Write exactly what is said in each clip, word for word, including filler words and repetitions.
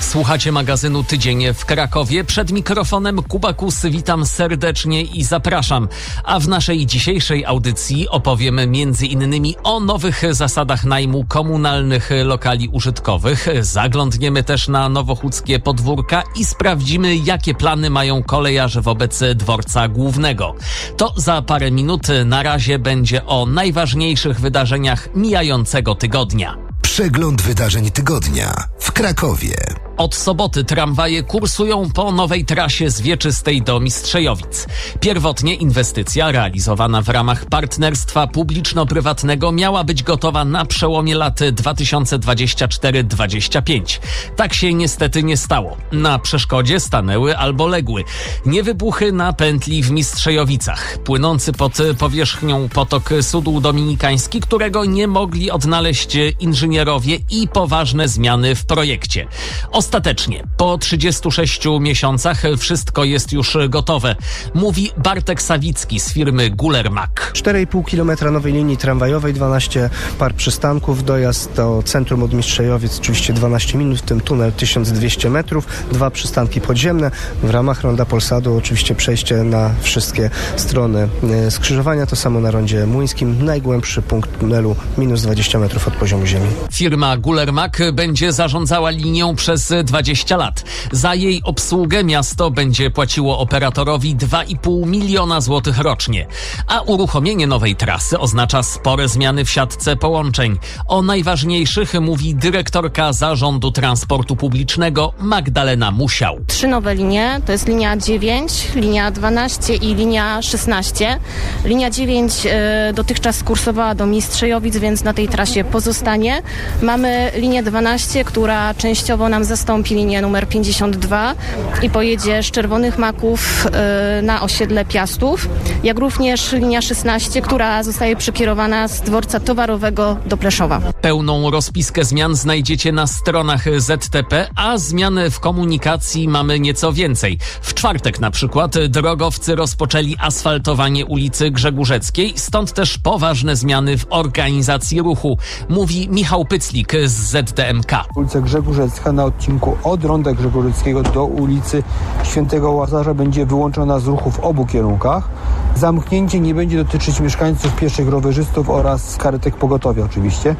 Słuchacie magazynu Tydzień w Krakowie. Przed mikrofonem Kuba Kus, witam serdecznie i zapraszam. A w naszej dzisiejszej audycji opowiem między innymi o nowych zasadach najmu komunalnych lokali użytkowych. Zaglądniemy też na nowochódzkie podwórka i sprawdzimy, jakie plany mają kolejarze wobec dworca głównego. To za parę minut. Na razie będzie o najważniejszych wydarzeniach mijającego tygodnia. Przegląd wydarzeń tygodnia w Krakowie. Od soboty tramwaje kursują po nowej trasie z Wieczystej do Mistrzejowic. Pierwotnie inwestycja realizowana w ramach partnerstwa publiczno-prywatnego miała być gotowa na przełomie lat dwa tysiące dwudziestego czwartego do dwudziestego piątego. Tak się niestety nie stało. Na przeszkodzie stanęły albo legły niewybuchy na pętli w Mistrzejowicach. Płynący pod powierzchnią potok Sudół Dominikański, którego nie mogli odnaleźć inżynierowie i poważne zmiany w projekcie. Ostatecznie, po trzydziestu sześciu miesiącach wszystko jest już gotowe, mówi Bartek Sawicki z firmy Gulermak. cztery i pół kilometra nowej linii tramwajowej, dwanaście par przystanków, dojazd do centrum od Mistrzejowic oczywiście dwanaście minut, w tym tunel tysiąc dwieście metrów, dwa przystanki podziemne, w ramach ronda Polsadu oczywiście przejście na wszystkie strony skrzyżowania, to samo na rondzie młyńskim, najgłębszy punkt tunelu minus dwadzieścia metrów od poziomu ziemi. Firma Gulermak będzie zarządzała linią przez dwadzieścia lat. Za jej obsługę miasto będzie płaciło operatorowi dwa i pół miliona złotych rocznie. A uruchomienie nowej trasy oznacza spore zmiany w siatce połączeń. O najważniejszych mówi dyrektorka Zarządu Transportu Publicznego Magdalena Musiał. Trzy nowe linie, to jest linia dziewięć, linia dwanaście i linia szesnaście. Linia dziewięć y, dotychczas kursowała do Mistrzejowic, więc na tej trasie pozostanie. Mamy linię dwanaście, która częściowo nam zastąpi linię numer pięćdziesiąt dwa i pojedzie z Czerwonych Maków y, na osiedle Piastów, jak również linia szesnaście, która zostaje przekierowana z dworca towarowego do Pleszowa. Pełną rozpiskę zmian znajdziecie na stronach Z T P, a zmian w komunikacji mamy nieco więcej. W czwartek na przykład drogowcy rozpoczęli asfaltowanie ulicy Grzegórzeckiej, stąd też poważne zmiany w organizacji ruchu, mówi Michał Pyclik z Z D M K. Ulica Grzegórzecka na odcinku od ronda Grzegórzeckiego do ulicy Świętego Łazarza będzie wyłączona z ruchu w obu kierunkach. Zamknięcie nie będzie dotyczyć mieszkańców, pieszych, rowerzystów oraz karetek pogotowia oczywiście.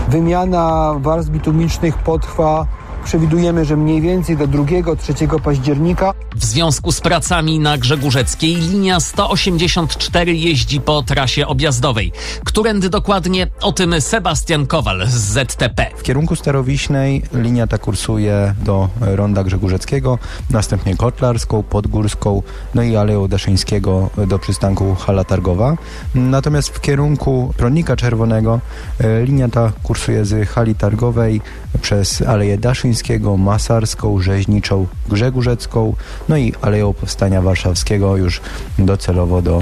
Wymiana warstw bitumicznych potrwa, przewidujemy, że mniej więcej do drugiego trzeciego października. W związku z pracami na Grzegórzeckiej linia sto osiemdziesiąt cztery jeździ po trasie objazdowej. Którędy dokładnie? O tym Sebastian Kowal z Z T P. W kierunku Starowiśnej linia ta kursuje do ronda Grzegórzeckiego, następnie Kotlarską, Podgórską, no i Aleją Daszyńskiego do przystanku Hala Targowa. Natomiast w kierunku Prądnika Czerwonego e, linia ta kursuje z Hali Targowej przez Aleję Daszyńskiego, Masarską, Rzeźniczą, Grzegórzecką, no i Aleją Powstania Warszawskiego już docelowo do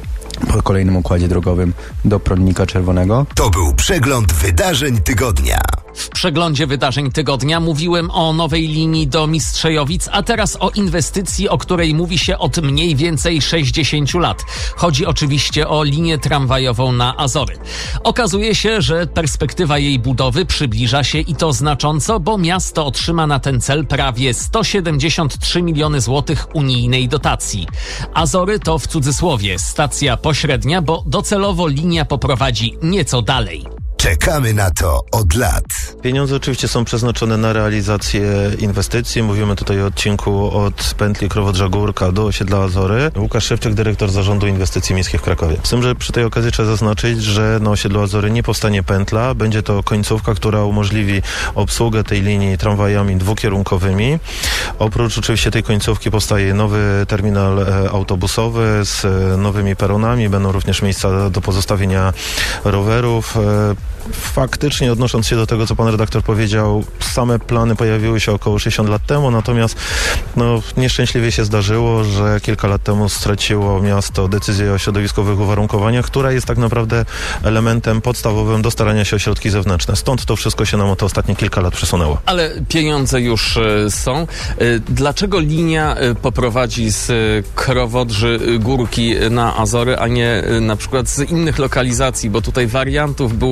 po kolejnym układzie drogowym do Prądnika Czerwonego. To był przegląd wydarzeń tygodnia. W przeglądzie wydarzeń tygodnia mówiłem o nowej linii do Mistrzejowic, a teraz o inwestycji, o której mówi się od mniej więcej sześćdziesięciu lat. Chodzi oczywiście o linię tramwajową na Azory. Okazuje się, że perspektywa jej budowy przybliża się i to znacząco, bo miasto otrzyma na ten cel prawie sto siedemdziesiąt trzy miliony złotych unijnej dotacji. Azory to w cudzysłowie stacja pośrednia, bo docelowo linia poprowadzi nieco dalej. Czekamy na to od lat. Pieniądze oczywiście są przeznaczone na realizację inwestycji. Mówimy tutaj o odcinku od pętli Krowodrza-Górka do osiedla Azory. Łukasz Szewczyk, dyrektor Zarządu Inwestycji Miejskich w Krakowie. Z tym, że przy tej okazji trzeba zaznaczyć, że na osiedlu Azory nie powstanie pętla. Będzie to końcówka, która umożliwi obsługę tej linii tramwajami dwukierunkowymi. Oprócz oczywiście tej końcówki powstaje nowy terminal e, autobusowy z e, nowymi peronami. Będą również miejsca do pozostawienia rowerów. E, Faktycznie, odnosząc się do tego, co pan redaktor powiedział, same plany pojawiły się około sześćdziesiąt lat temu, natomiast no, nieszczęśliwie się zdarzyło, że kilka lat temu straciło miasto decyzję o środowiskowych uwarunkowaniach, która jest tak naprawdę elementem podstawowym do starania się o środki zewnętrzne. Stąd to wszystko się nam o te ostatnie kilka lat przesunęło. Ale pieniądze już y, są. Y, dlaczego linia y, poprowadzi z y, Krowodrzy Górki na Azory, a nie y, na przykład z innych lokalizacji? Bo tutaj wariantów było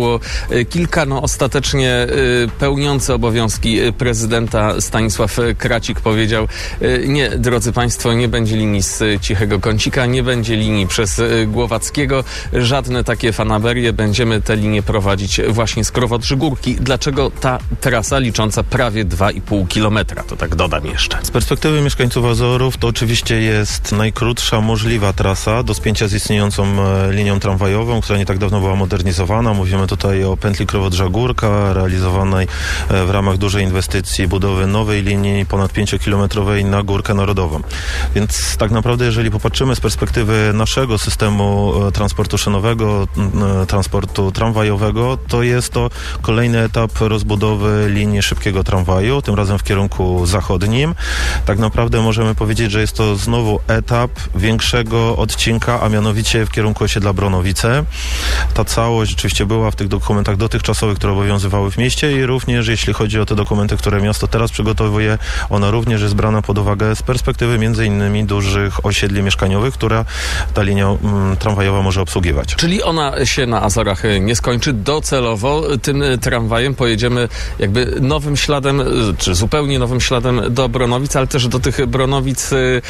kilka. No ostatecznie pełniący obowiązki prezydenta Stanisław Kracik powiedział: nie, drodzy państwo, nie będzie linii z Cichego Kącika, nie będzie linii przez Głowackiego, żadne takie fanaberie, będziemy te linie prowadzić właśnie z Krowodrzy-Górki. Dlaczego ta trasa licząca prawie dwa i pół kilometra? To tak dodam jeszcze. Z perspektywy mieszkańców Azorów to oczywiście jest najkrótsza możliwa trasa do spięcia z istniejącą linią tramwajową, która nie tak dawno była modernizowana. Mówimy tutaj o pętli Krowodrza-Górka, realizowanej w ramach dużej inwestycji budowy nowej linii ponad pięciokilometrowej na Górkę Narodową. Więc tak naprawdę, jeżeli popatrzymy z perspektywy naszego systemu transportu szynowego, transportu tramwajowego, to jest to kolejny etap rozbudowy linii szybkiego tramwaju, tym razem w kierunku zachodnim. Tak naprawdę możemy powiedzieć, że jest to znowu etap większego odcinka, a mianowicie w kierunku osiedla Bronowice. Ta całość oczywiście była w tych dokumentach dotychczasowych, które obowiązywały w mieście i również jeśli chodzi o te dokumenty, które miasto teraz przygotowuje, ona również jest brana pod uwagę z perspektywy między innymi dużych osiedli mieszkaniowych, która ta linia mm, tramwajowa może obsługiwać. Czyli ona się na Azorach nie skończy. Docelowo tym tramwajem pojedziemy jakby nowym śladem, czy zupełnie nowym śladem do Bronowic, ale też do tych Bronowic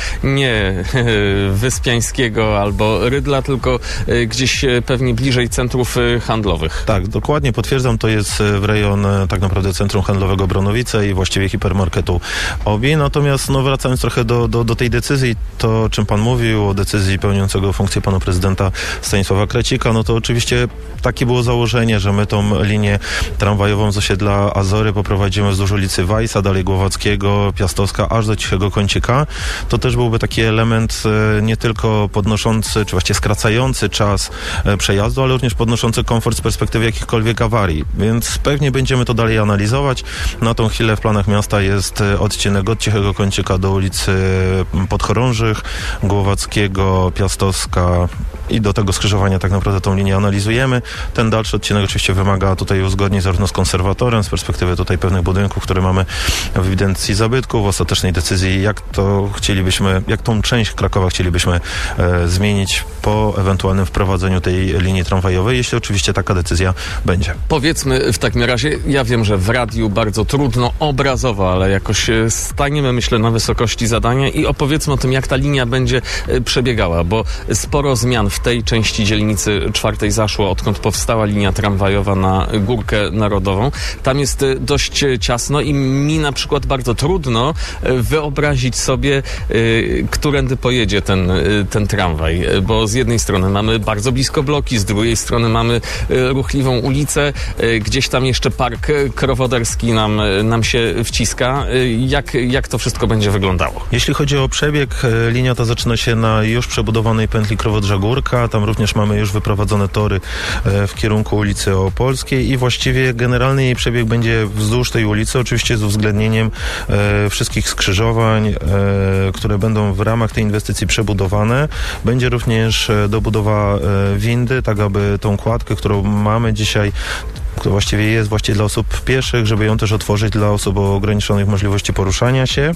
nie Wyspiańskiego albo Rydla, tylko gdzieś pewnie bliżej centrów handlowych. Tak, dokładnie potwierdzam, to jest w rejon tak naprawdę centrum handlowego Bronowice i właściwie hipermarketu Obi. Natomiast no, wracając trochę do, do, do tej decyzji, to o czym pan mówił, o decyzji pełniącego funkcję pana prezydenta Stanisława Kracika, no to oczywiście takie było założenie, że my tą linię tramwajową z osiedla Azory poprowadzimy wzdłuż ulicy Weissa, dalej Głowackiego, Piastowska, aż do Cichego Kącika. To też byłby taki element e, nie tylko podnoszący, czy właściwie skracający czas e, przejazdu, ale również podnoszący komfort z perspektywy jakichkolwiek awarii. Więc pewnie będziemy to dalej analizować. Na tą chwilę w planach miasta jest e, odcinek od Cichego Kącika do ulicy Podchorążych, Głowackiego, Piastowska i do tego skrzyżowania tak naprawdę tą linię analizujemy. Ten dalszy odcinek oczywiście wymaga tutaj uzgodnień zarówno z konserwatorem, z perspektywy tutaj pewnych budynków, które mamy w ewidencji zabytków, w ostatecznej decyzji, jak to chcielibyśmy, jak tą część Krakowa chcielibyśmy e, zmienić po ewentualnym wprowadzeniu tej linii tramwajowej, jeśli oczywiście taka decyzja będzie. Powiedzmy w takim razie, ja wiem, że w radiu bardzo trudno obrazowo, ale jakoś staniemy, myślę, na wysokości zadania i opowiedzmy o tym, jak ta linia będzie przebiegała, bo sporo zmian w tej części dzielnicy czwartej zaszło, odkąd powstała linia tramwajowa na Górkę Narodową. Tam jest dość ciasno i mi na przykład bardzo trudno wyobrazić sobie, y, którędy pojedzie ten, y, ten tramwaj, bo z jednej strony mamy bardzo blisko bloki, z drugiej strony mamy y, ruchliwą ulicę, y, gdzieś tam jeszcze park Krowoderski nam, nam się wciska. Y, jak, jak to wszystko będzie wyglądało? Jeśli chodzi o przebieg, linia ta zaczyna się na już przebudowanej pętli Krowodrza-Górka. Tam również mamy już wyprowadzone tory w kierunku ulicy Opolskiej i właściwie generalny jej przebieg będzie wzdłuż tej ulicy, oczywiście z uwzględnieniem e, wszystkich skrzyżowań, e, które będą w ramach tej inwestycji przebudowane. Będzie również e, dobudowa e, windy, tak aby tą kładkę, którą mamy dzisiaj, która właściwie jest właściwie dla osób pieszych, żeby ją też otworzyć dla osób o ograniczonych możliwości poruszania się.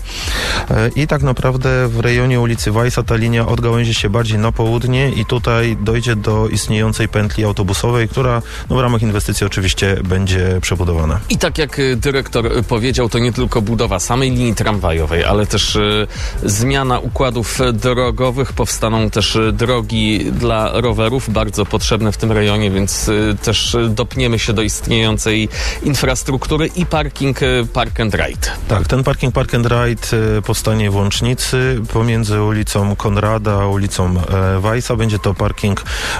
I tak naprawdę w rejonie ulicy Weissa ta linia odgałęzi się bardziej na południe i tutaj dojdzie do istniejącej pętli autobusowej, która no, w ramach inwestycji oczywiście będzie przebudowana. I tak jak dyrektor powiedział, to nie tylko budowa samej linii tramwajowej, ale też y, zmiana układów drogowych. Powstaną też drogi dla rowerów, bardzo potrzebne w tym rejonie, więc y, też dopniemy się do istniejącej infrastruktury i parking Park and Ride. Tak, ten parking Park and Ride powstanie w Łącznicy pomiędzy ulicą Konrada a ulicą e, Weissa. Będzie to parking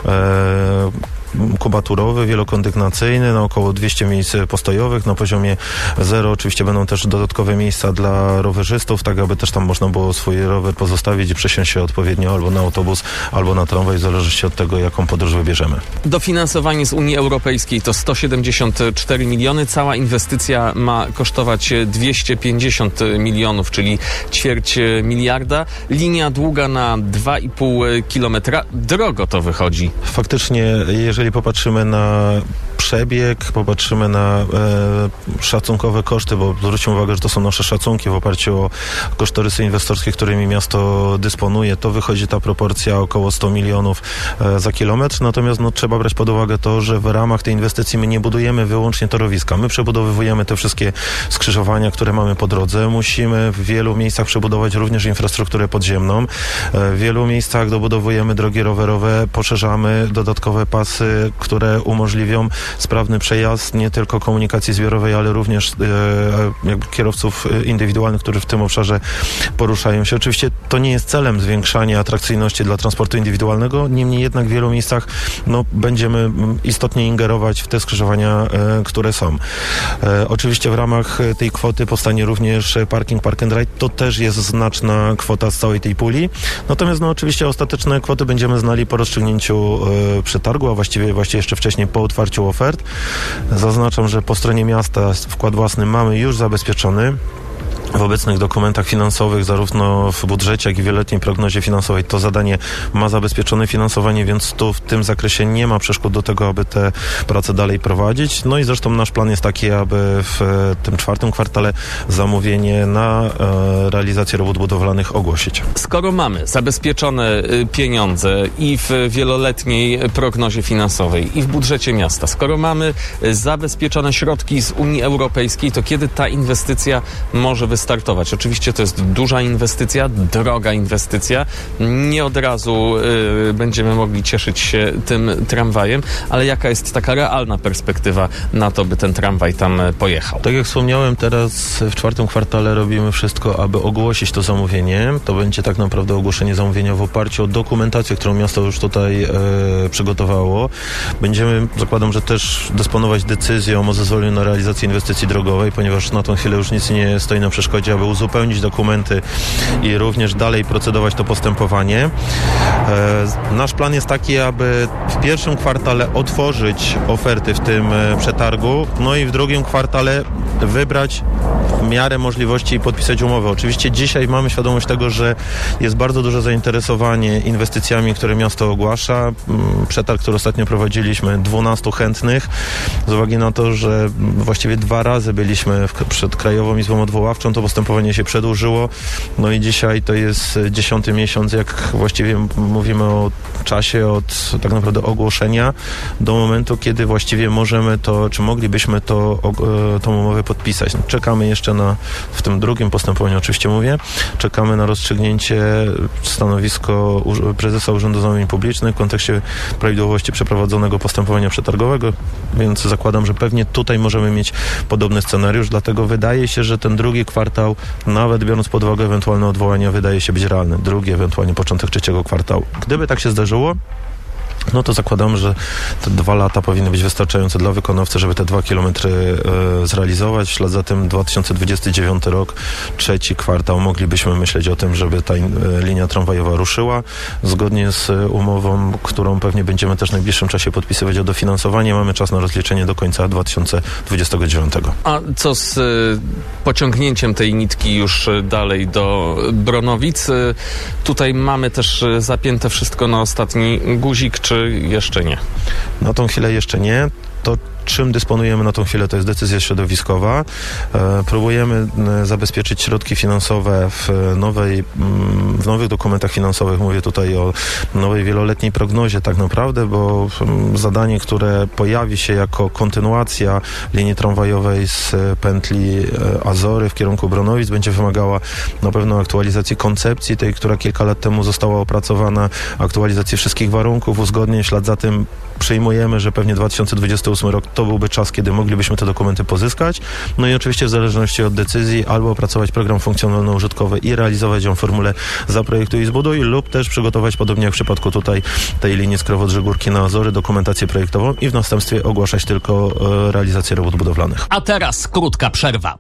e, kubaturowy, wielokondygnacyjny, na około dwieście miejsc postojowych, na poziomie zero oczywiście będą też dodatkowe miejsca dla rowerzystów, tak aby też tam można było swój rower pozostawić i przesiąść się odpowiednio albo na autobus, albo na tramwaj, w zależności od tego, jaką podróż wybierzemy. Dofinansowanie z Unii Europejskiej to sto siedemdziesiąt cztery miliony. Cała inwestycja ma kosztować dwieście pięćdziesiąt milionów, czyli ćwierć miliarda. Linia długa na dwa i pół kilometra. Drogo to wychodzi. Faktycznie, jeżeli popatrzymy na przebieg, popatrzymy na e, szacunkowe koszty, bo zwróćmy uwagę, że to są nasze szacunki w oparciu o kosztorysy inwestorskie, którymi miasto dysponuje, to wychodzi ta proporcja około sto milionów e, za kilometr, natomiast no, trzeba brać pod uwagę to, że w ramach tej inwestycji my nie budujemy wyłącznie torowiska, my przebudowujemy te wszystkie skrzyżowania, które mamy po drodze, musimy w wielu miejscach przebudować również infrastrukturę podziemną, e, w wielu miejscach dobudowujemy drogi rowerowe, poszerzamy dodatkowe pasy, które umożliwią sprawny przejazd nie tylko komunikacji zbiorowej, ale również e, jakby kierowców indywidualnych, którzy w tym obszarze poruszają się. Oczywiście to nie jest celem zwiększania atrakcyjności dla transportu indywidualnego, niemniej jednak w wielu miejscach no, będziemy istotnie ingerować w te skrzyżowania, e, które są. E, oczywiście w ramach tej kwoty powstanie również parking, park and ride. To też jest znaczna kwota z całej tej puli. Natomiast no, oczywiście ostateczne kwoty będziemy znali po rozstrzygnięciu e, przetargu, a właściwie, właściwie jeszcze wcześniej po otwarciu ofert. Zaznaczam, że po stronie miasta wkład własny mamy już zabezpieczony. W obecnych dokumentach finansowych, zarówno w budżecie, jak i wieloletniej prognozie finansowej, to zadanie ma zabezpieczone finansowanie, więc tu w tym zakresie nie ma przeszkód do tego, aby te prace dalej prowadzić. No i zresztą nasz plan jest taki, aby w tym czwartym kwartale zamówienie na e, realizację robót budowlanych ogłosić. Skoro mamy zabezpieczone pieniądze i w wieloletniej prognozie finansowej, i w budżecie miasta, skoro mamy zabezpieczone środki z Unii Europejskiej, to kiedy ta inwestycja może wystartować? Oczywiście to jest duża inwestycja, droga inwestycja. Nie od razu y, będziemy mogli cieszyć się tym tramwajem, ale jaka jest taka realna perspektywa na to, by ten tramwaj tam pojechał? Tak jak wspomniałem, teraz w czwartym kwartale robimy wszystko, aby ogłosić to zamówienie. To będzie tak naprawdę ogłoszenie zamówienia w oparciu o dokumentację, którą miasto już tutaj e, przygotowało. Będziemy, zakładam, że też dysponować decyzją o zezwoleniu na realizację inwestycji drogowej, ponieważ na tą chwilę już nic nie stoi na przeszkodzie, aby uzupełnić dokumenty i również dalej procedować to postępowanie. E, nasz plan jest taki, aby w pierwszym kwartale otworzyć oferty w tym e, przetargu, no i w drugim kwartale wybrać w miarę możliwości i podpisać umowę. Oczywiście dzisiaj mamy świadomość tego, że jest bardzo duże zainteresowanie inwestycjami, które miasto ogłasza. Przetarg, który ostatnio prowadziliśmy, dwunastu chętnych, z uwagi na to, że właściwie dwa razy byliśmy w, przed Krajową Izbą Odwoławczą, to postępowanie się przedłużyło. No i dzisiaj to jest dziesiąty miesiąc, jak właściwie mówimy o czasie od tak naprawdę ogłoszenia do momentu, kiedy właściwie możemy to, czy moglibyśmy to, tą umowę podpisać. Czekamy jeszcze na, w tym drugim postępowaniu oczywiście mówię, czekamy na rozstrzygnięcie stanowisko prezesa Urzędu Zamówień Publicznych w kontekście prawidłowości przeprowadzonego postępowania przetargowego, więc zakładam, że pewnie tutaj możemy mieć podobny scenariusz, dlatego wydaje się, że ten drugi kwartał, nawet biorąc pod uwagę ewentualne odwołania, wydaje się być realny. Drugi, ewentualnie początek trzeciego kwartału. Gdyby tak się zdarzyło, no to zakładam, że te dwa lata powinny być wystarczające dla wykonawcy, żeby te dwa kilometry e, zrealizować. W ślad za tym dwa tysiące dwudziesty dziewiąty rok, trzeci kwartał, moglibyśmy myśleć o tym, żeby ta in, e, linia tramwajowa ruszyła. Zgodnie z e, umową, którą pewnie będziemy też w najbliższym czasie podpisywać o dofinansowanie, mamy czas na rozliczenie do końca dwa tysiące dwudziestego dziewiątego. A co z e, pociągnięciem tej nitki już dalej do Bronowic? E, tutaj mamy też zapięte wszystko na ostatni guzik, czy jeszcze nie? Na tą chwilę jeszcze nie. To czym dysponujemy na tą chwilę, to jest decyzja środowiskowa. E, próbujemy e, zabezpieczyć środki finansowe w nowej, m, w nowych dokumentach finansowych. Mówię tutaj o nowej wieloletniej prognozie tak naprawdę, bo m, zadanie, które pojawi się jako kontynuacja linii tramwajowej z pętli e, Azory w kierunku Bronowic, będzie wymagała na pewno aktualizacji koncepcji, tej, która kilka lat temu została opracowana, aktualizacji wszystkich warunków, uzgodnień. W ślad za tym przyjmujemy, że pewnie dwa tysiące dwudziesty ósmy rok to byłby czas, kiedy moglibyśmy te dokumenty pozyskać. No i oczywiście w zależności od decyzji albo opracować program funkcjonalno-użytkowy i realizować ją w formule zaprojektuj i zbuduj, lub też przygotować, podobnie jak w przypadku tutaj tej linii z Krowodrzegórki na Azory, dokumentację projektową i w następstwie ogłaszać tylko e, realizację robót budowlanych. A teraz krótka przerwa.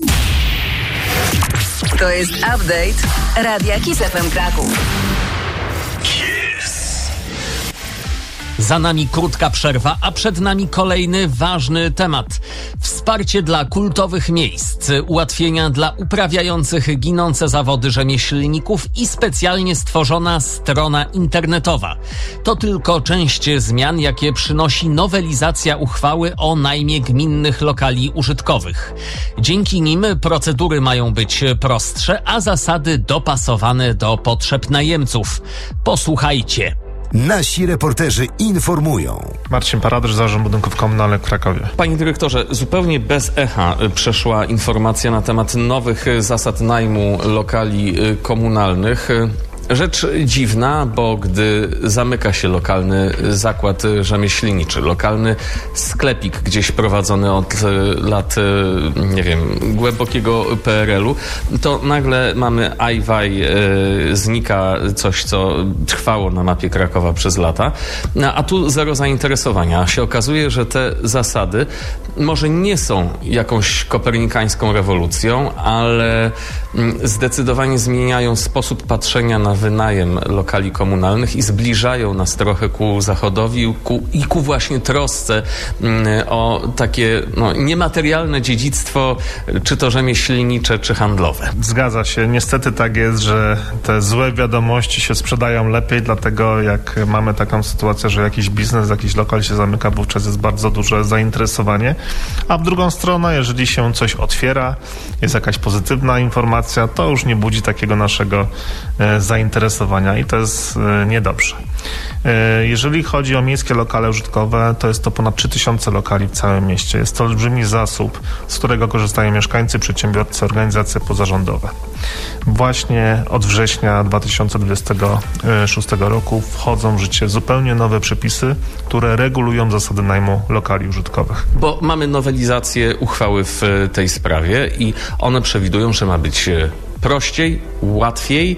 To jest update Radia Kiss F M Kraków. Za nami krótka przerwa, a przed nami kolejny ważny temat. Wsparcie dla kultowych miejsc, ułatwienia dla uprawiających ginące zawody rzemieślników i specjalnie stworzona strona internetowa. To tylko część zmian, jakie przynosi nowelizacja uchwały o najmie gminnych lokali użytkowych. Dzięki nim procedury mają być prostsze, a zasady dopasowane do potrzeb najemców. Posłuchajcie. Nasi reporterzy informują. Marcin Paradysz, Zarząd Budynków Komunalnych w Krakowie. Panie dyrektorze, zupełnie bez echa przeszła informacja na temat nowych zasad najmu lokali komunalnych. Rzecz dziwna, bo gdy zamyka się lokalny zakład rzemieślniczy, lokalny sklepik gdzieś prowadzony od lat, nie wiem, głębokiego P R L u, to nagle mamy ajwaj, znika coś, co trwało na mapie Krakowa przez lata, a tu zero zainteresowania. Się okazuje, że te zasady może nie są jakąś kopernikańską rewolucją, ale zdecydowanie zmieniają sposób patrzenia na wynajem lokali komunalnych i zbliżają nas trochę ku zachodowi ku, i ku właśnie trosce o takie no, niematerialne dziedzictwo, czy to rzemieślnicze, czy handlowe. Zgadza się. Niestety tak jest, że te złe wiadomości się sprzedają lepiej, dlatego jak mamy taką sytuację, że jakiś biznes, jakiś lokal się zamyka, wówczas jest bardzo duże zainteresowanie. A w drugą stronę, jeżeli się coś otwiera, jest jakaś pozytywna informacja, to już nie budzi takiego naszego e, zainteresowania i to jest e, niedobrze. E, jeżeli chodzi o miejskie lokale użytkowe, to jest to ponad trzy tysiące lokali w całym mieście. Jest to olbrzymi zasób, z którego korzystają mieszkańcy, przedsiębiorcy, organizacje pozarządowe. Właśnie od września dwa tysiące dwudziestego szóstego roku wchodzą w życie zupełnie nowe przepisy, które regulują zasady najmu lokali użytkowych. Bo mamy nowelizację uchwały w tej sprawie i one przewidują, że ma być prościej, łatwiej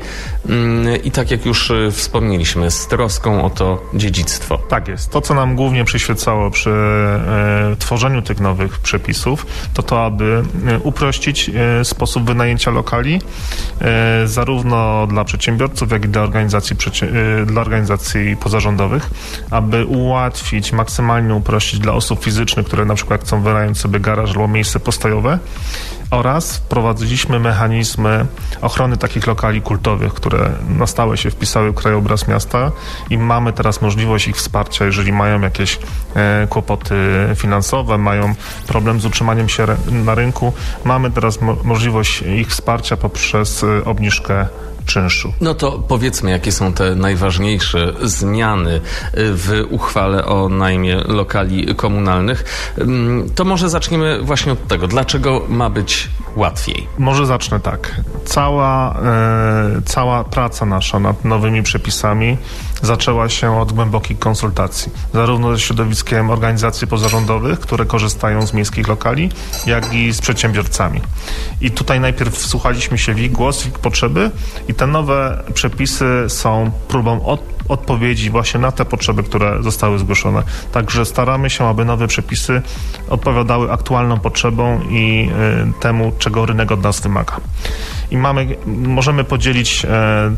i tak jak już wspomnieliśmy, z troską o to dziedzictwo. Tak jest. To, co nam głównie przyświecało przy e, tworzeniu tych nowych przepisów, to to, aby e, uprościć e, sposób wynajęcia lokali e, zarówno dla przedsiębiorców, jak i dla organizacji, e, dla organizacji pozarządowych, aby ułatwić, maksymalnie uprościć dla osób fizycznych, które na przykład chcą wynająć sobie garaż albo miejsce postojowe, oraz wprowadziliśmy mechanizmy ochrony takich lokali kultowych, które na stałe się wpisały w krajobraz miasta i mamy teraz możliwość ich wsparcia, jeżeli mają jakieś e, kłopoty finansowe, mają problem z utrzymaniem się re- na rynku. Mamy teraz mo- możliwość ich wsparcia poprzez e, obniżkę czynszu. No to powiedzmy, jakie są te najważniejsze zmiany w uchwale o najmie lokali komunalnych. To może zaczniemy właśnie od tego. Dlaczego ma być łatwiej? Może zacznę tak. Cała, e, cała praca nasza nad nowymi przepisami zaczęła się od głębokich konsultacji. Zarówno ze środowiskiem organizacji pozarządowych, które korzystają z miejskich lokali, jak i z przedsiębiorcami. I tutaj najpierw wsłuchaliśmy się w ich głos, w ich potrzeby i te nowe przepisy są próbą od, odpowiedzi właśnie na te potrzeby, które zostały zgłoszone. Także staramy się, aby nowe przepisy odpowiadały aktualną potrzebom i y, temu, czego rynek od nas wymaga. I mamy, możemy podzielić e, e,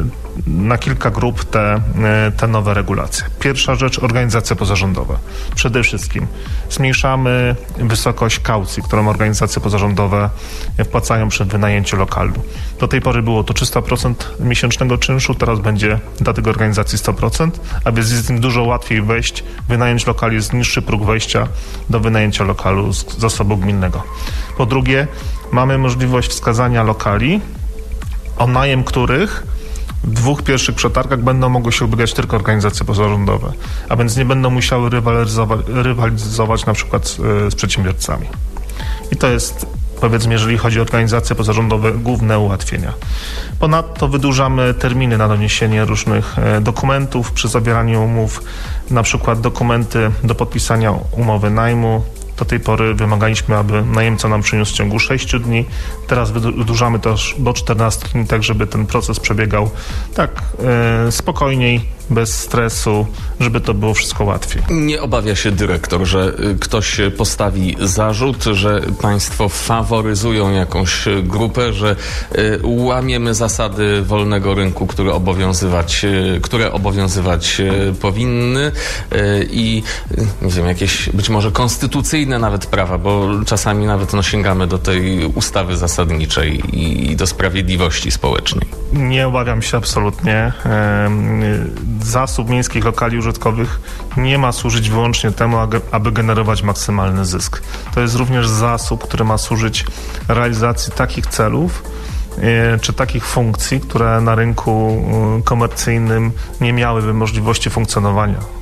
na kilka grup te, e, te nowe regulacje. Pierwsza rzecz, organizacje pozarządowe. Przede wszystkim zmniejszamy wysokość kaucji, którą organizacje pozarządowe wpłacają przy wynajęciu lokalu. Do tej pory było to trzysta procent miesięcznego czynszu, teraz będzie dla tych organizacji sto procent, aby jest im dużo łatwiej wejść, wynająć lokal, jest niższy próg wejścia do wynajęcia lokalu z zasobu gminnego. Po drugie, mamy możliwość wskazania lokali, o najem których w dwóch pierwszych przetargach będą mogły się ubiegać tylko organizacje pozarządowe, a więc nie będą musiały rywalizować, rywalizować na przykład z, z przedsiębiorcami. I to jest, powiedzmy, jeżeli chodzi o organizacje pozarządowe, główne ułatwienia. Ponadto wydłużamy terminy na doniesienie różnych dokumentów przy zawieraniu umów, na przykład dokumenty do podpisania umowy najmu. Do tej pory wymagaliśmy, aby najemca nam przyniósł w ciągu sześciu dni. Teraz wydłużamy to do czternastu dni, tak żeby ten proces przebiegał tak e, spokojniej bez stresu, żeby to było wszystko łatwiej. Nie obawia się dyrektor, że ktoś postawi zarzut, że państwo faworyzują jakąś grupę, że łamiemy zasady wolnego rynku, które obowiązywać, które obowiązywać powinny i nie wiem, jakieś być może konstytucyjne nawet prawa, bo czasami nawet no, sięgamy do tej ustawy zasadniczej i do sprawiedliwości społecznej. Nie obawiam się absolutnie. Zasób miejskich lokali użytkowych nie ma służyć wyłącznie temu, aby generować maksymalny zysk. To jest również zasób, który ma służyć realizacji takich celów, czy takich funkcji, które na rynku komercyjnym nie miałyby możliwości funkcjonowania.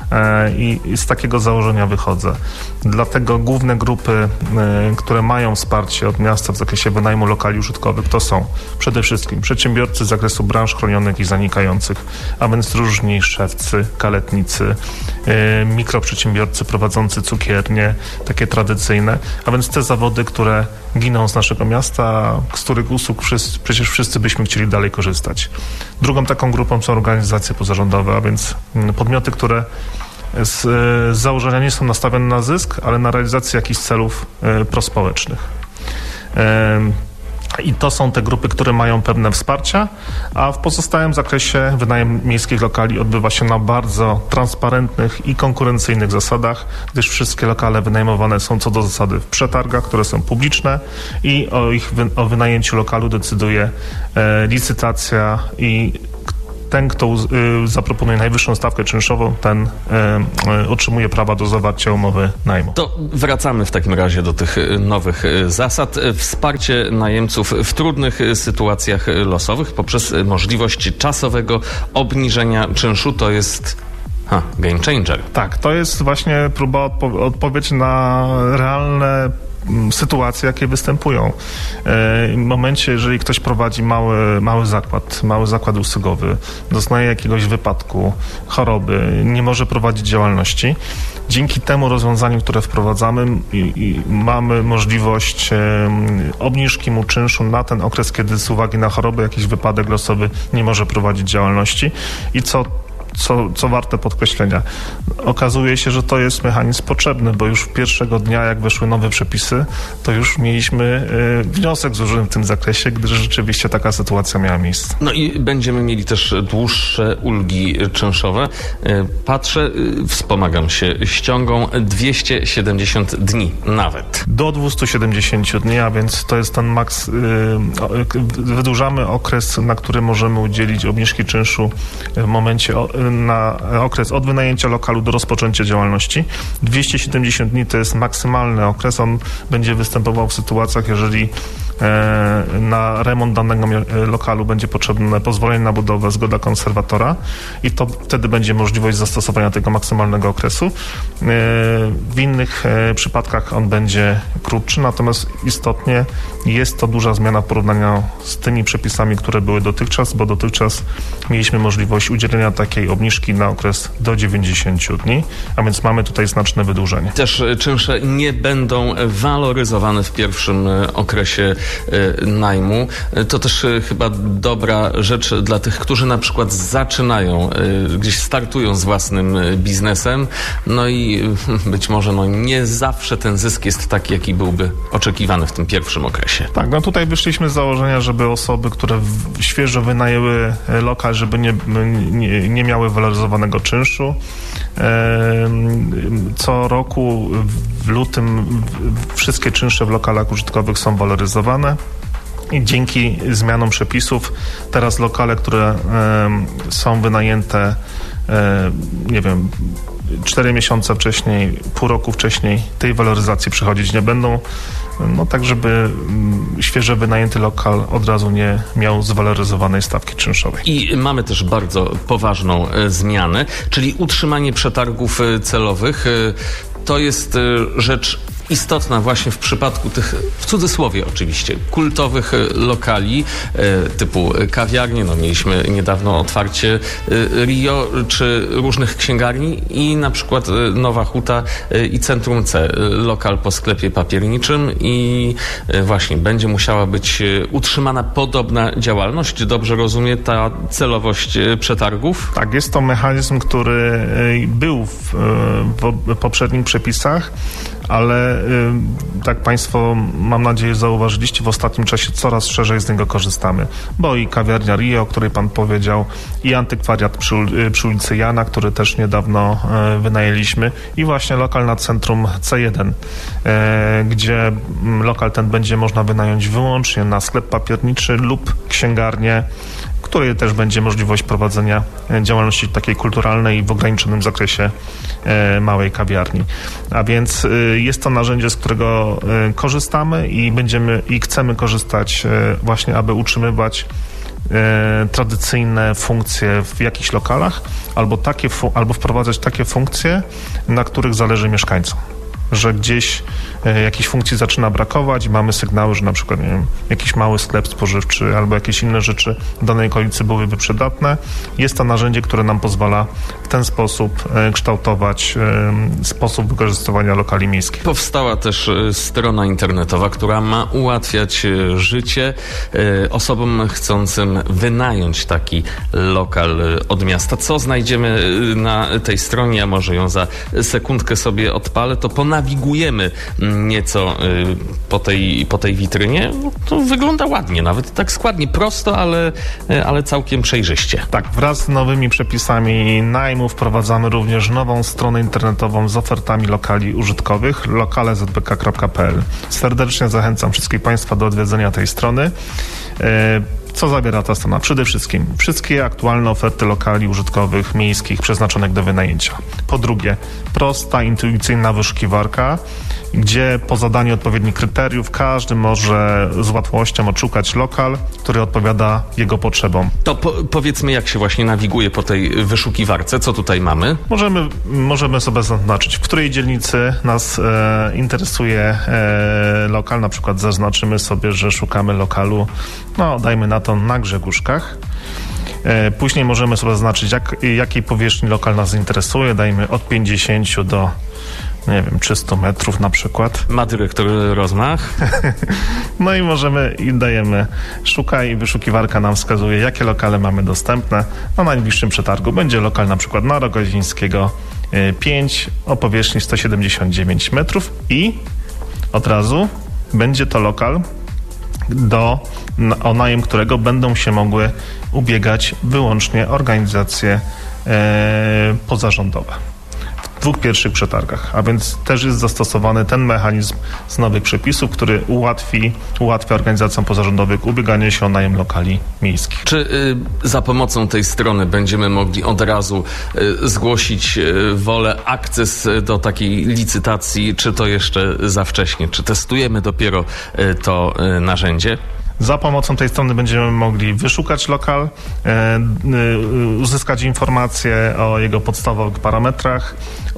I z takiego założenia wychodzę. Dlatego główne grupy, które mają wsparcie od miasta w zakresie wynajmu lokali użytkowych, to są przede wszystkim przedsiębiorcy z zakresu branż chronionych i zanikających, a więc różni szewcy, kaletnicy, mikroprzedsiębiorcy prowadzący cukiernie, takie tradycyjne, a więc te zawody, które giną z naszego miasta, z których usług wszyscy, przecież wszyscy byśmy chcieli dalej korzystać. Drugą taką grupą są organizacje pozarządowe, a więc podmioty, które z, z założenia nie są nastawione na zysk, ale na realizację jakichś celów e, prospołecznych. E, I to są te grupy, które mają pewne wsparcia, a w pozostałym zakresie wynajem miejskich lokali odbywa się na bardzo transparentnych i konkurencyjnych zasadach, gdyż wszystkie lokale wynajmowane są co do zasady w przetargach, które są publiczne i o ich wy, o wynajęciu lokalu decyduje e, licytacja i ten, kto y, zaproponuje najwyższą stawkę czynszową, ten y, y, otrzymuje prawa do zawarcia umowy najmu. To wracamy w takim razie do tych nowych zasad. Wsparcie najemców w trudnych sytuacjach losowych poprzez możliwość czasowego obniżenia czynszu to jest ha, game changer. Tak, to jest właśnie próba odpo- odpowiedzi na realne sytuacje, jakie występują. W momencie, jeżeli ktoś prowadzi mały, mały zakład, mały zakład usługowy, doznaje jakiegoś wypadku, choroby, nie może prowadzić działalności, dzięki temu rozwiązaniu, które wprowadzamy, i, i mamy możliwość e, obniżki mu czynszu na ten okres, kiedy z uwagi na chorobę, jakiś wypadek losowy nie może prowadzić działalności i co Co, co warte podkreślenia. Okazuje się, że to jest mechanizm potrzebny, bo już pierwszego dnia, jak weszły nowe przepisy, to już mieliśmy y, wniosek złożony w tym zakresie, gdyż rzeczywiście taka sytuacja miała miejsce. No i będziemy mieli też dłuższe ulgi czynszowe. Patrzę, wspomagam się ściągą dwieście siedemdziesiąt dni nawet. Do dwieście siedemdziesiąt dni, a więc to jest ten maks... Y, wydłużamy okres, na który możemy udzielić obniżki czynszu w momencie na okres od wynajęcia lokalu do rozpoczęcia działalności. dwieście siedemdziesiąt dni to jest maksymalny okres. On będzie występował w sytuacjach, jeżeli e, na remont danego lokalu będzie potrzebne pozwolenie na budowę, zgoda konserwatora i to wtedy będzie możliwość zastosowania tego maksymalnego okresu. E, w innych e, przypadkach on będzie krótszy, natomiast istotnie jest to duża zmiana w porównaniu z tymi przepisami, które były dotychczas, bo dotychczas mieliśmy możliwość udzielenia takiej obniżki na okres do dziewięćdziesięciu dni, a więc mamy tutaj znaczne wydłużenie. Też czynsze nie będą waloryzowane w pierwszym okresie najmu. To też chyba dobra rzecz dla tych, którzy na przykład zaczynają, gdzieś startują z własnym biznesem, no i być może no nie zawsze ten zysk jest taki, jaki byłby oczekiwany w tym pierwszym okresie. Tak, no tutaj wyszliśmy z założenia, żeby osoby, które świeżo wynajęły lokal, żeby nie, nie, nie miały waloryzowanego czynszu. Co roku w lutym wszystkie czynsze w lokalach użytkowych są waloryzowane i dzięki zmianom przepisów teraz lokale, które są wynajęte, nie wiem, cztery miesiące wcześniej, pół roku wcześniej tej waloryzacji przechodzić nie będą. No tak, żeby świeżo wynajęty lokal od razu nie miał zwaloryzowanej stawki czynszowej. I mamy też bardzo poważną e, zmianę, czyli utrzymanie przetargów e, celowych. E, to jest e, rzecz istotna właśnie w przypadku tych, w cudzysłowie oczywiście, kultowych lokali typu kawiarnie. No, mieliśmy niedawno otwarcie Rio czy różnych księgarni i na przykład Nowa Huta i Centrum C, lokal po sklepie papierniczym i właśnie będzie musiała być utrzymana podobna działalność. Dobrze rozumie ta celowość przetargów? Tak, jest to mechanizm, który był w, w poprzednich przepisach, ale tak Państwo, mam nadzieję, zauważyliście, w ostatnim czasie coraz szerzej z niego korzystamy, bo i kawiarnia Rio, o której Pan powiedział, i antykwariat przy, przy ulicy Jana, który też niedawno wynajęliśmy, i właśnie lokal na centrum C jeden, gdzie lokal ten będzie można wynająć wyłącznie na sklep papierniczy lub księgarnię, w której też będzie możliwość prowadzenia działalności takiej kulturalnej w ograniczonym zakresie e, małej kawiarni. A więc e, jest to narzędzie, z którego e, korzystamy i będziemy i chcemy korzystać e, właśnie, aby utrzymywać e, tradycyjne funkcje w jakichś lokalach albo, takie fu- albo wprowadzać takie funkcje, na których zależy mieszkańcom. Że gdzieś e, jakiejś funkcji zaczyna brakować, mamy sygnały, że na przykład, nie wiem, jakiś mały sklep spożywczy albo jakieś inne rzeczy w danej okolicy byłyby przydatne. Jest to narzędzie, które nam pozwala w ten sposób e, kształtować e, sposób wykorzystywania lokali miejskich. Powstała też e, strona internetowa, która ma ułatwiać e, życie e, osobom chcącym wynająć taki lokal e, od miasta. Co znajdziemy e, na tej stronie? Ja może ją za sekundkę sobie odpalę. To ponad nawigujemy nieco po tej, po tej witrynie. To wygląda ładnie, nawet tak składnie, prosto, ale, ale całkiem przejrzyście. Tak, wraz z nowymi przepisami najmu wprowadzamy również nową stronę internetową z ofertami lokali użytkowych, lokale z b k kropka p l. Serdecznie zachęcam wszystkich Państwa do odwiedzenia tej strony. Co zawiera ta strona? Przede wszystkim wszystkie aktualne oferty lokali użytkowych, miejskich, przeznaczonych do wynajęcia. Po drugie, prosta, intuicyjna wyszukiwarka, gdzie po zadaniu odpowiednich kryteriów każdy może z łatwością odszukać lokal, który odpowiada jego potrzebom. To po, powiedzmy, jak się właśnie nawiguje po tej wyszukiwarce, co tutaj mamy? Możemy, możemy sobie zaznaczyć, w której dzielnicy nas e, interesuje e, lokal. Na przykład zaznaczymy sobie, że szukamy lokalu, no dajmy na to na Grzegórzkach. E, później możemy sobie zaznaczyć, jak, jakiej powierzchni lokal nas interesuje. Dajmy od pięćdziesięciu do, nie wiem, trzystu metrów na przykład. Ma dyrektor rozmach. No i możemy, i dajemy szukaj i wyszukiwarka nam wskazuje, jakie lokale mamy dostępne. Na najbliższym przetargu będzie lokal na przykład na Rogozińskiego pięć o powierzchni sto siedemdziesiąt dziewięć metrów i od razu będzie to lokal, do, o najem którego będą się mogły ubiegać wyłącznie organizacje e, pozarządowe. W dwóch pierwszych przetargach, a więc też jest zastosowany ten mechanizm z nowych przepisów, który ułatwi, ułatwia organizacjom pozarządowym ubieganie się o najem lokali miejskich. Czy y, za pomocą tej strony będziemy mogli od razu y, zgłosić y, wolę, akces do takiej licytacji, czy to jeszcze za wcześnie? Czy testujemy dopiero y, to y, narzędzie? Za pomocą tej strony będziemy mogli wyszukać lokal, e, e, uzyskać informacje o jego podstawowych parametrach,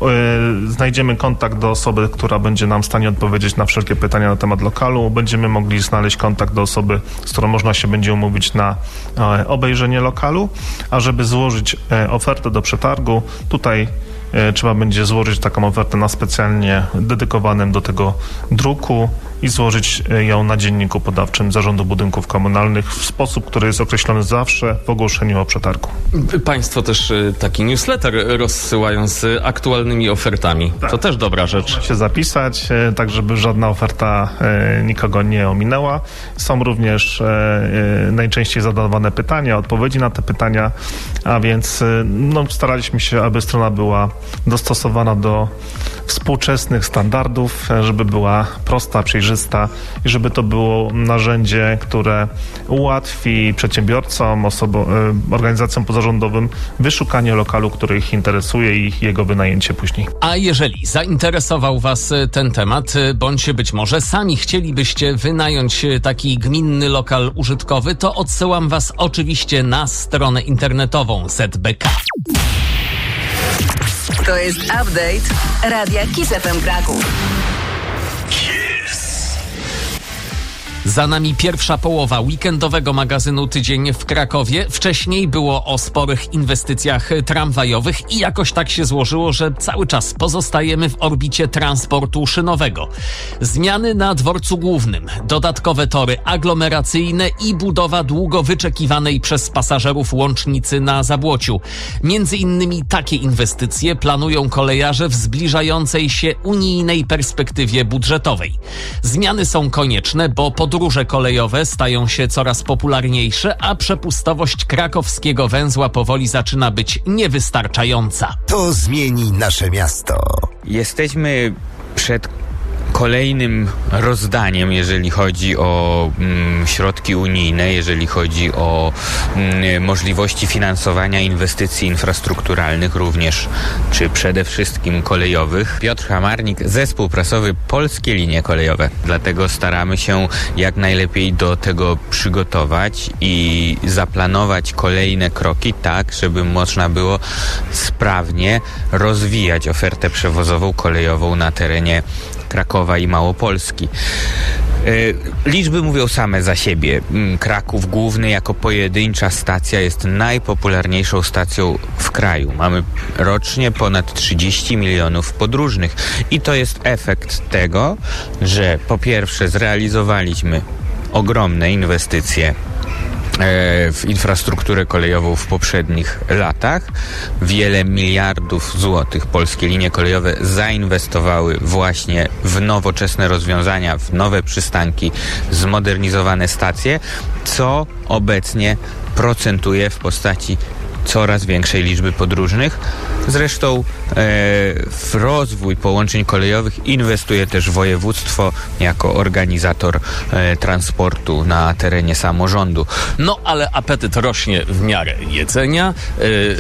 e, znajdziemy kontakt do osoby, która będzie nam w stanie odpowiedzieć na wszelkie pytania na temat lokalu, będziemy mogli znaleźć kontakt do osoby, z którą można się będzie umówić na e, obejrzenie lokalu, a żeby złożyć e, ofertę do przetargu, tutaj e, trzeba będzie złożyć taką ofertę na specjalnie dedykowanym do tego druku i złożyć ją na dzienniku podawczym Zarządu Budynków Komunalnych w sposób, który jest określony zawsze w ogłoszeniu o przetargu. Państwo też taki newsletter rozsyłają z aktualnymi ofertami. Tak. To też dobra rzecz. Można się zapisać, tak żeby żadna oferta nikogo nie ominęła. Są również najczęściej zadawane pytania, odpowiedzi na te pytania, a więc no, staraliśmy się, aby strona była dostosowana do współczesnych standardów, żeby była prosta, przejrzysta i żeby to było narzędzie, które ułatwi przedsiębiorcom, osobom, organizacjom pozarządowym wyszukanie lokalu, który ich interesuje i jego wynajęcie później. A jeżeli zainteresował Was ten temat, bądź być może sami chcielibyście wynająć taki gminny lokal użytkowy, to odsyłam Was oczywiście na stronę internetową Z B K. To jest update Radia Kiss F M Kraków. Za nami pierwsza połowa weekendowego magazynu Tydzień w Krakowie. Wcześniej było o sporych inwestycjach tramwajowych i jakoś tak się złożyło, że cały czas pozostajemy w orbicie transportu szynowego. Zmiany na dworcu głównym, dodatkowe tory aglomeracyjne i budowa długo wyczekiwanej przez pasażerów łącznicy na Zabłociu. Między innymi takie inwestycje planują kolejarze w zbliżającej się unijnej perspektywie budżetowej. Zmiany są konieczne, bo podróże kolejowe stają się coraz popularniejsze, a przepustowość krakowskiego węzła powoli zaczyna być niewystarczająca. To zmieni nasze miasto. Jesteśmy przed kolejnym rozdaniem, jeżeli chodzi o mm, środki unijne, jeżeli chodzi o mm, możliwości finansowania inwestycji infrastrukturalnych również, czy przede wszystkim kolejowych. Piotr Hamarnik, zespół prasowy Polskie Linie Kolejowe. Dlatego staramy się jak najlepiej do tego przygotować i zaplanować kolejne kroki tak, żeby można było sprawnie rozwijać ofertę przewozową kolejową na terenie Krakowa i Małopolski. Liczby mówią same za siebie. Kraków Główny jako pojedyncza stacja jest najpopularniejszą stacją w kraju. Mamy rocznie ponad trzydzieści milionów podróżnych i to jest efekt tego, że po pierwsze zrealizowaliśmy ogromne inwestycje w infrastrukturę kolejową w poprzednich latach. Wiele miliardów złotych polskie linie kolejowe zainwestowały właśnie w nowoczesne rozwiązania, w nowe przystanki, zmodernizowane stacje, co obecnie procentuje w postaci coraz większej liczby podróżnych. Zresztą e, w rozwój połączeń kolejowych inwestuje też województwo jako organizator e, transportu na terenie samorządu. No ale apetyt rośnie w miarę jedzenia. Yy...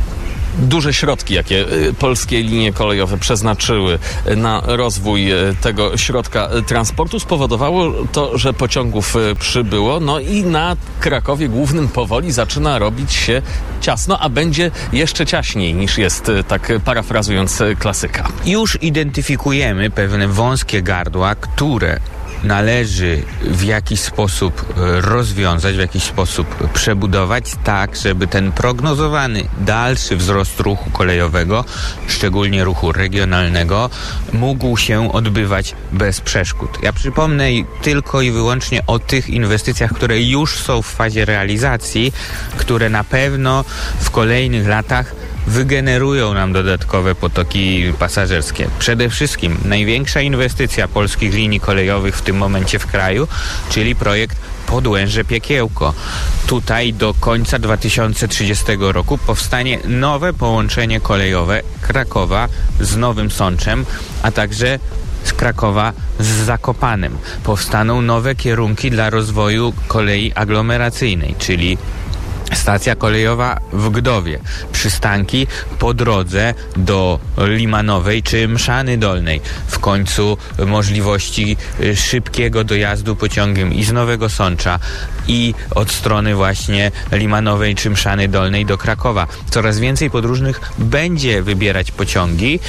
Duże środki, jakie polskie linie kolejowe przeznaczyły na rozwój tego środka transportu, spowodowało to, że pociągów przybyło, no i na Krakowie Głównym powoli zaczyna robić się ciasno, a będzie jeszcze ciaśniej niż jest, tak parafrazując klasyka. Już identyfikujemy pewne wąskie gardła, które należy w jakiś sposób rozwiązać, w jakiś sposób przebudować tak, żeby ten prognozowany dalszy wzrost ruchu kolejowego, szczególnie ruchu regionalnego, mógł się odbywać bez przeszkód. Ja przypomnę tylko i wyłącznie o tych inwestycjach, które już są w fazie realizacji, które na pewno w kolejnych latach wygenerują nam dodatkowe potoki pasażerskie. Przede wszystkim największa inwestycja polskich linii kolejowych w tym momencie w kraju, czyli projekt Podłęże-Piekiełko. Tutaj do końca dwa tysiące trzydziestego roku powstanie nowe połączenie kolejowe Krakowa z Nowym Sączem, a także z Krakowa z Zakopanem. Powstaną nowe kierunki dla rozwoju kolei aglomeracyjnej, czyli stacja kolejowa w Gdowie, przystanki po drodze do Limanowej czy Mszany Dolnej. W końcu możliwości szybkiego dojazdu pociągiem i z Nowego Sącza, i od strony właśnie Limanowej czy Mszany Dolnej do Krakowa. Coraz więcej podróżnych będzie wybierać pociągi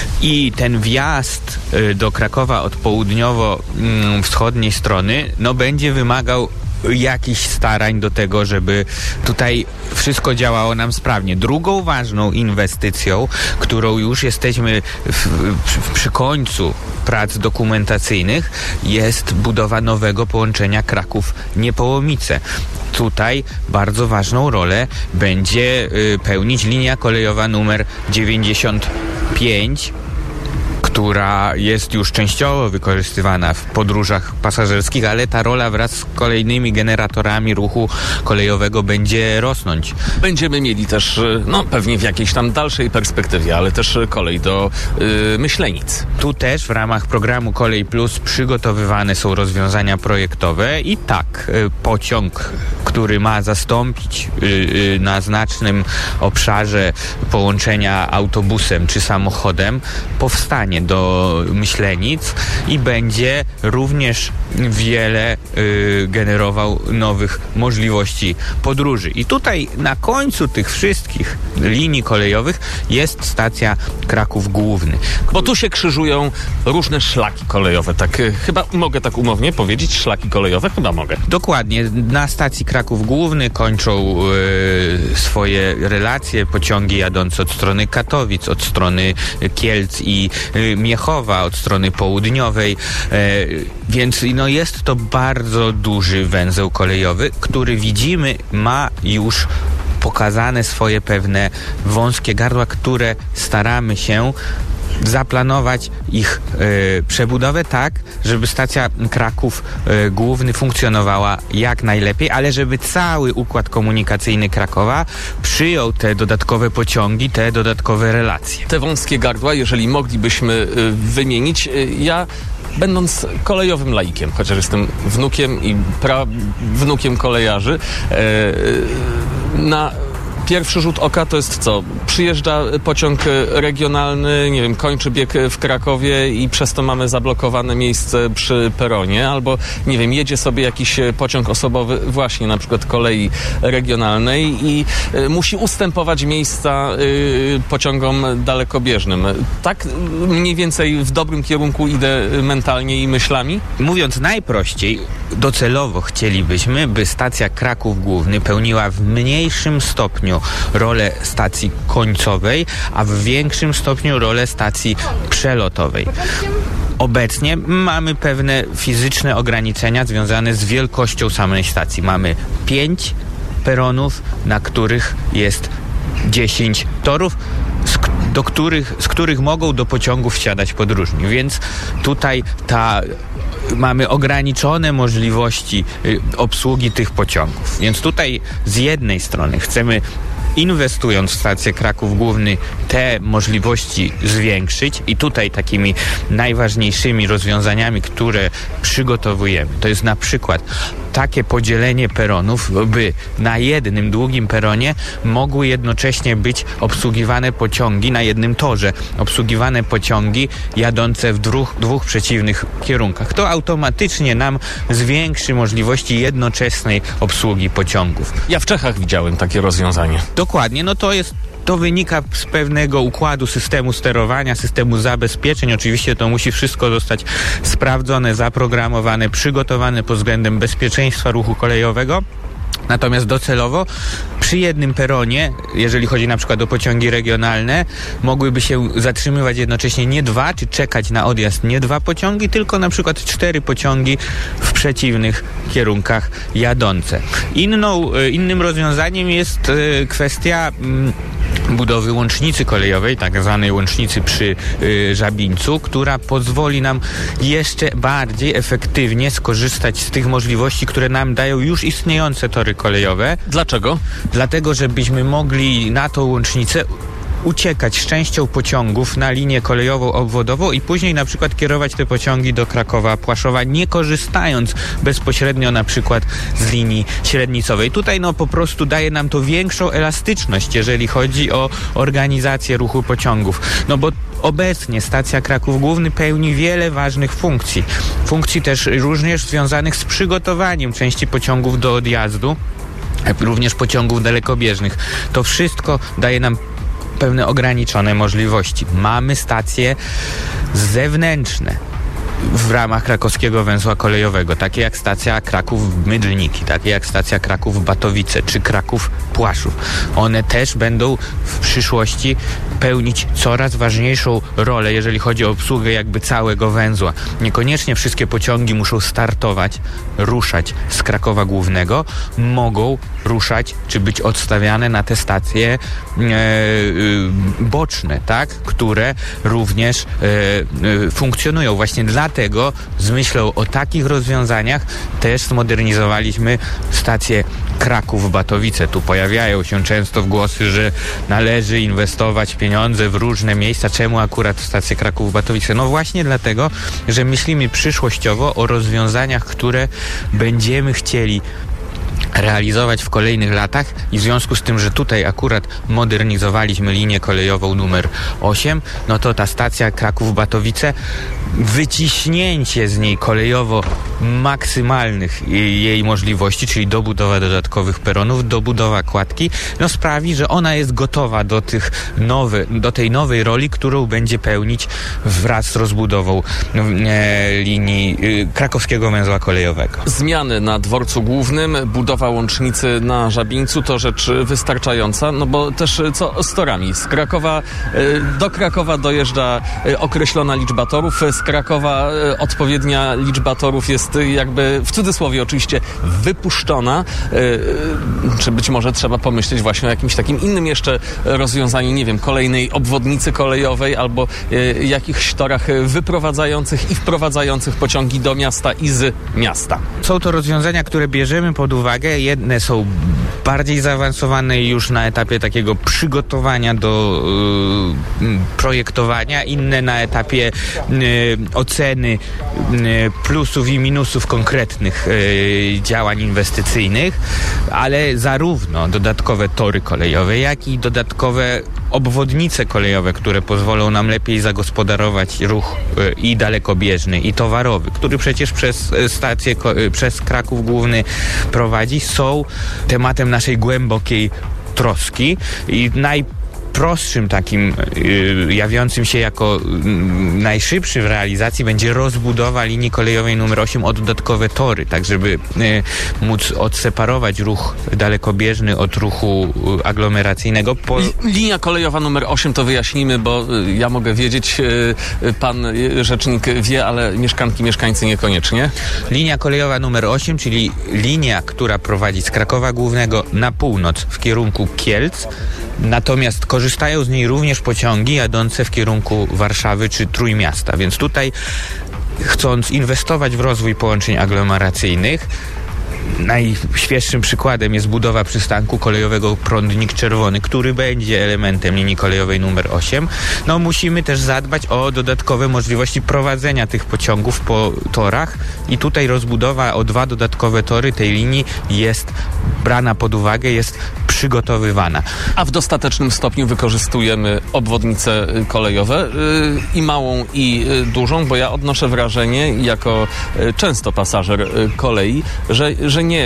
i ten wjazd do Krakowa od południowo-wschodniej strony no będzie wymagał jakichś starań do tego, żeby tutaj wszystko działało nam sprawnie. Drugą ważną inwestycją, którą już jesteśmy w, w, przy końcu prac dokumentacyjnych, jest budowa nowego połączenia Kraków-Niepołomice. Tutaj bardzo ważną rolę będzie y, pełnić linia kolejowa numer dziewięćdziesiąt pięć, która jest już częściowo wykorzystywana w podróżach pasażerskich, ale ta rola wraz z kolejnymi generatorami ruchu kolejowego będzie rosnąć. Będziemy mieli też, no pewnie w jakiejś tam dalszej perspektywie, ale też kolej do yy, Myślenic. Tu też w ramach programu Kolej Plus przygotowywane są rozwiązania projektowe i tak, y, pociąg, który ma zastąpić y, y, na znacznym obszarze połączenia autobusem czy samochodem, powstanie. dostanie do Myślenic i będzie również wiele y, generował nowych możliwości podróży. I tutaj na końcu tych wszystkich linii kolejowych jest stacja Kraków Główny. Bo tu się krzyżują różne szlaki kolejowe, tak y, chyba mogę tak umownie powiedzieć, szlaki kolejowe? Chyba mogę. Dokładnie. Na stacji Kraków Główny kończą y, swoje relacje pociągi jadące od strony Katowic, od strony Kielc i y, Miechowa, od strony południowej, y, więc no, jest to bardzo duży węzeł kolejowy, który widzimy ma już pokazane swoje pewne wąskie gardła, które staramy się zaplanować ich y, przebudowę tak, żeby stacja Kraków y, Główny funkcjonowała jak najlepiej, ale żeby cały układ komunikacyjny Krakowa przyjął te dodatkowe pociągi, te dodatkowe relacje. Te wąskie gardła, jeżeli moglibyśmy y, wymienić, y, ja będąc kolejowym laikiem, chociaż jestem wnukiem i prawnukiem kolejarzy, y, y, na pierwszy rzut oka to jest co? Przyjeżdża pociąg regionalny, nie wiem, kończy bieg w Krakowie i przez to mamy zablokowane miejsce przy peronie, albo, nie wiem, jedzie sobie jakiś pociąg osobowy właśnie na przykład kolei regionalnej i y, musi ustępować miejsca y, pociągom dalekobieżnym. Tak mniej więcej w dobrym kierunku idę mentalnie i myślami? Mówiąc najprościej, docelowo chcielibyśmy, by stacja Kraków Główny pełniła w mniejszym stopniu rolę stacji końcowej, a w większym stopniu rolę stacji przelotowej. Obecnie mamy pewne fizyczne ograniczenia związane z wielkością samej stacji. Mamy pięć peronów, na których jest dziesięć torów, do których, z których mogą do pociągów wsiadać podróżni. Więc tutaj ta mamy ograniczone możliwości y, obsługi tych pociągów. Więc tutaj z jednej strony chcemy, inwestując w stację Kraków Główny, te możliwości zwiększyć i tutaj takimi najważniejszymi rozwiązaniami, które przygotowujemy, to jest na przykład takie podzielenie peronów, by na jednym długim peronie mogły jednocześnie być obsługiwane pociągi, na jednym torze obsługiwane pociągi jadące w dwóch, dwóch przeciwnych kierunkach. To automatycznie nam zwiększy możliwości jednoczesnej obsługi pociągów. Ja w Czechach widziałem takie rozwiązanie. Dokładnie, no to jest To wynika z pewnego układu systemu sterowania, systemu zabezpieczeń. Oczywiście to musi wszystko zostać sprawdzone, zaprogramowane, przygotowane pod względem bezpieczeństwa ruchu kolejowego. Natomiast docelowo przy jednym peronie, jeżeli chodzi na przykład o pociągi regionalne, mogłyby się zatrzymywać jednocześnie nie dwa, czy czekać na odjazd nie dwa pociągi, tylko na przykład cztery pociągi w przeciwnych kierunkach jadące. Inną, innym rozwiązaniem jest kwestia budowy łącznicy kolejowej, tak zwanej łącznicy przy y, Żabińcu, która pozwoli nam jeszcze bardziej efektywnie skorzystać z tych możliwości, które nam dają już istniejące tory kolejowe. Dlaczego? Dlatego, żebyśmy mogli na tą łącznicę uciekać z częścią pociągów na linię kolejową obwodową i później na przykład kierować te pociągi do Krakowa, Płaszowa, nie korzystając bezpośrednio na przykład z linii średnicowej. Tutaj no po prostu daje nam to większą elastyczność, jeżeli chodzi o organizację ruchu pociągów. No bo obecnie stacja Kraków Główny pełni wiele ważnych funkcji. Funkcji też również związanych z przygotowaniem części pociągów do odjazdu, również pociągów dalekobieżnych. To wszystko daje nam pewne ograniczone możliwości. Mamy stacje zewnętrzne w ramach krakowskiego węzła kolejowego, takie jak stacja Kraków-Mydlniki, takie jak stacja Kraków-Batowice czy Kraków-Płaszów. One też będą w przyszłości pełnić coraz ważniejszą rolę, jeżeli chodzi o obsługę jakby całego węzła. Niekoniecznie wszystkie pociągi muszą startować, ruszać z Krakowa Głównego, mogą ruszać czy być odstawiane na te stacje e, e, boczne, tak, które również e, e, funkcjonują. Właśnie dlatego z myślą o takich rozwiązaniach też zmodernizowaliśmy stację Kraków-Batowice. Tu pojawiają się często głosy, że należy inwestować pieniądze w różne miejsca. Czemu akurat w stację Kraków-Batowice? No właśnie dlatego, że myślimy przyszłościowo o rozwiązaniach, które będziemy chcieli realizować w kolejnych latach i w związku z tym, że tutaj akurat modernizowaliśmy linię kolejową numer osiem, no to ta stacja Kraków-Batowice, wyciśnięcie z niej kolejowo maksymalnych jej możliwości, czyli dobudowa dodatkowych peronów, dobudowa kładki, no sprawi, że ona jest gotowa do tych nowy, do tej nowej roli, którą będzie pełnić wraz z rozbudową e, linii e, krakowskiego węzła kolejowego. Zmiany na dworcu głównym, budowa łącznicy na Żabińcu to rzecz wystarczająca, no bo też co z torami? Z Krakowa, do Krakowa dojeżdża określona liczba torów, z Krakowa odpowiednia liczba torów jest jakby, w cudzysłowie oczywiście, wypuszczona. Czy być może trzeba pomyśleć właśnie o jakimś takim innym jeszcze rozwiązaniu, nie wiem, kolejnej obwodnicy kolejowej albo jakichś torach wyprowadzających i wprowadzających pociągi do miasta i z miasta. Są to rozwiązania, które bierzemy pod uwagę. Jedne są bardziej zaawansowane już na etapie takiego przygotowania do y, projektowania, inne na etapie y, oceny y, plusów i minusów konkretnych y, działań inwestycyjnych, ale zarówno dodatkowe tory kolejowe, jak i dodatkowe obwodnice kolejowe, które pozwolą nam lepiej zagospodarować ruch y, i dalekobieżny, i towarowy, który przecież przez stację, y, przez Kraków Główny prowadzi, są tematem naszej głębokiej troski i najprostszym takim y, jawiącym się jako y, najszybszy w realizacji będzie rozbudowa linii kolejowej numer osiem o dodatkowe tory, tak żeby y, móc odseparować ruch dalekobieżny od ruchu y, aglomeracyjnego. Po... Linia kolejowa numer osiem, to wyjaśnijmy, bo y, ja mogę wiedzieć, y, pan y, rzecznik wie, ale mieszkanki, mieszkańcy niekoniecznie. Linia kolejowa numer osiem, czyli linia, która prowadzi z Krakowa Głównego na północ w kierunku Kielc, natomiast korzystają z niej również pociągi jadące w kierunku Warszawy czy Trójmiasta, więc tutaj, chcąc inwestować w rozwój połączeń aglomeracyjnych, najświeższym przykładem jest budowa przystanku kolejowego Prądnik Czerwony, który będzie elementem linii kolejowej numer osiem. No musimy też zadbać o dodatkowe możliwości prowadzenia tych pociągów po torach i tutaj rozbudowa o dwa dodatkowe tory tej linii jest brana pod uwagę, jest przygotowywana. A w dostatecznym stopniu wykorzystujemy obwodnice kolejowe yy, i małą, i yy, dużą, bo ja odnoszę wrażenie, jako yy, często pasażer yy, kolei, że, że nie